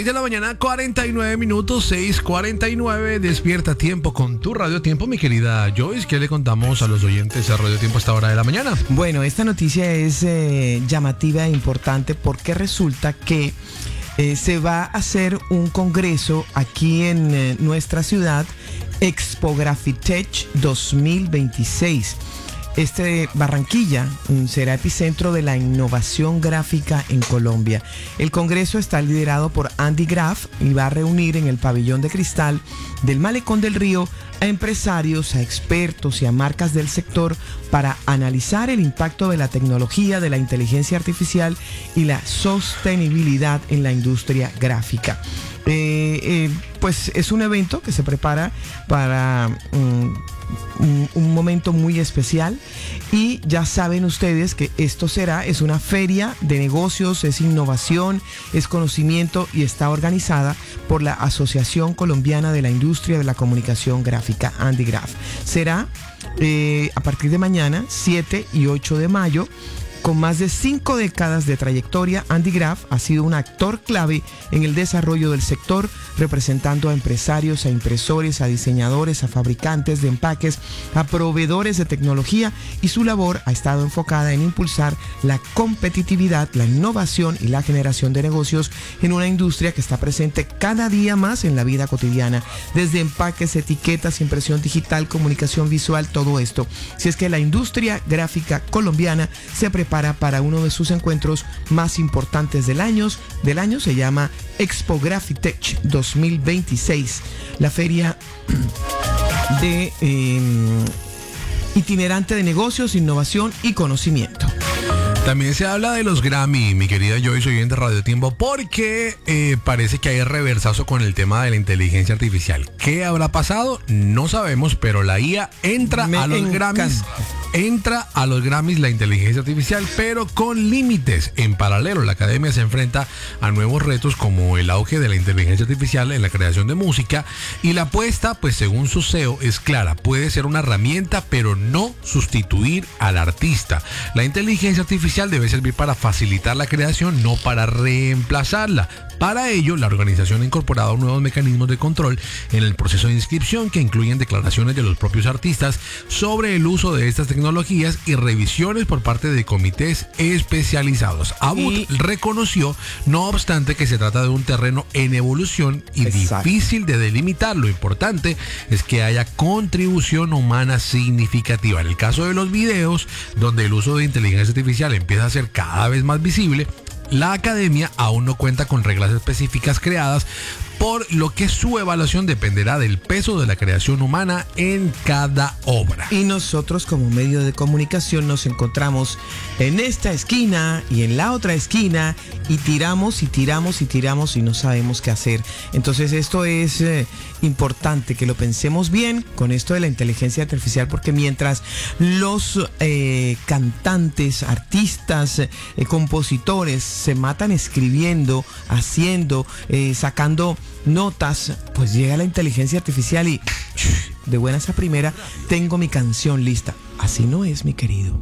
De la mañana, 49 minutos, 6:49. Despierta Tiempo con tu Radio Tiempo, mi querida Joyce. ¿Qué le contamos a los oyentes de Radio Tiempo a esta hora de la mañana? Bueno, esta noticia es llamativa e importante porque resulta que se va a hacer un congreso aquí en nuestra ciudad, Expo Graffitech 2026. Barranquilla será epicentro de la innovación gráfica en Colombia. El congreso está liderado por Andy Graf y va a reunir en el pabellón de cristal del Malecón del Río a empresarios, a expertos y a marcas del sector para analizar el impacto de la tecnología, de la inteligencia artificial y la sostenibilidad en la industria gráfica. Pues es un evento que se prepara para un momento muy especial y ya saben ustedes que esto es una feria de negocios, es innovación, es conocimiento y está organizada por la Asociación Colombiana de la Industria de la Comunicación Gráfica, Andy Graf. Será a partir de mañana, 7 y 8 de mayo. Con más de 5 décadas de trayectoria, Andy Graf ha sido un actor clave en el desarrollo del sector, representando a empresarios, a impresores, a diseñadores, a fabricantes de empaques, a proveedores de tecnología, y su labor ha estado enfocada en impulsar la competitividad, la innovación y la generación de negocios en una industria que está presente cada día más en la vida cotidiana, desde empaques, etiquetas, impresión digital, comunicación visual, todo esto. Si es que la industria gráfica colombiana se prepara para uno de sus encuentros más importantes del año, se llama Expo Graffitech 2026, la feria de itinerante de negocios, innovación y conocimiento. También se habla de los Grammy, mi querida Joyce, oyente de Radio Tiempo, porque parece que hay reversazo con el tema de la inteligencia artificial. ¿Qué habrá pasado? No sabemos, pero la IA entra a los Grammys. Entra a los Grammys la inteligencia artificial, pero con límites. En paralelo, la academia se enfrenta a nuevos retos como el auge de la inteligencia artificial en la creación de música, y la apuesta, pues según su CEO, es clara: puede ser una herramienta, pero no sustituir al artista. La inteligencia artificial debe servir para facilitar la creación, no para reemplazarla. Para ello, la organización ha incorporado nuevos mecanismos de control en el proceso de inscripción, que incluyen declaraciones de los propios artistas sobre el uso de estas tecnologías y revisiones por parte de comités especializados. Abud reconoció, no obstante, que se trata de un terreno en evolución y difícil de delimitar. Lo importante es que haya contribución humana significativa. En el caso de los videos, donde el uso de inteligencia artificial empieza a ser cada vez más visible, la academia aún no cuenta con reglas específicas creadas, por lo que su evaluación dependerá del peso de la creación humana en cada obra. Y nosotros, como medio de comunicación, nos encontramos en esta esquina y en la otra esquina, y tiramos y tiramos y tiramos y no sabemos qué hacer. Entonces esto es importante que lo pensemos bien con esto de la inteligencia artificial, porque mientras los cantantes, artistas, compositores se matan escribiendo, haciendo, sacando notas, pues llega la inteligencia artificial y de buenas a primera tengo mi canción lista. Así no es, mi querido.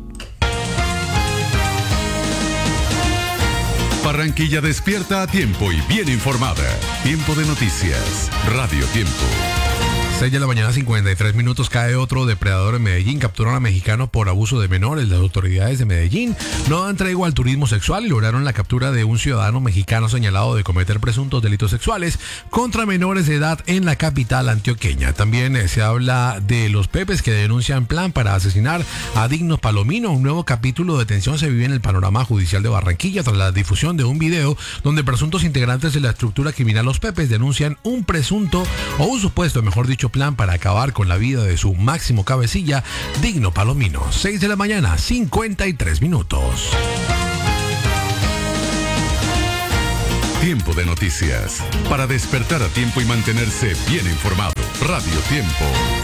Barranquilla despierta a tiempo y bien informada. Tiempo de noticias. Radio Tiempo. 6 de la mañana, 53 minutos. Cae otro depredador en Medellín. Capturan a mexicano por abuso de menores. Las autoridades de Medellín no dan tregua al turismo sexual y lograron la captura de un ciudadano mexicano señalado de cometer presuntos delitos sexuales contra menores de edad en la capital antioqueña. También se habla de los Pepes, que denuncian plan para asesinar a Digno Palomino. Un nuevo capítulo de tensión se vive en el panorama judicial de Barranquilla tras la difusión de un video donde presuntos integrantes de la estructura criminal Los Pepes denuncian un presunto, o un supuesto, mejor dicho, plan para acabar con la vida de su máximo cabecilla, Digno Palomino. 6 de la mañana, 53 minutos. Tiempo de noticias. Para despertar a tiempo y mantenerse bien informado. Radio Tiempo.